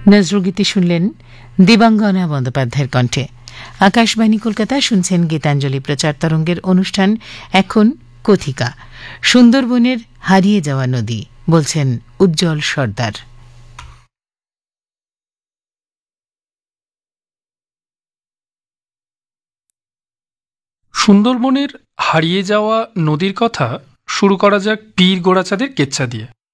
নজরুলগীতি শুনলেন দিবাঙ্গনা বন্দ্যোপাধ্যায়ের কণ্ঠে। আকাশবাণী কলকাতা, শুনছেন গীতাঞ্জলি প্রচার তরঙ্গের অনুষ্ঠান। এখন কথিকা, সুন্দরবনের হারিয়ে যাওয়া নদী, বলছেন উজ্জ্বল সর্দার। সুন্দরবনের হারিয়ে যাওয়া নদীর কথা শুরু করা যাক পীর গোড়াচাঁদের কেচ্ছা দিয়ে।